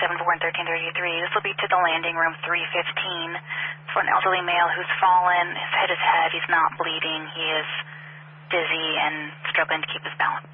74 and 1333. This will be to the landing room 315 for an elderly male who's fallen. His head is heavy. He's not bleeding. He is dizzy and struggling to keep his balance.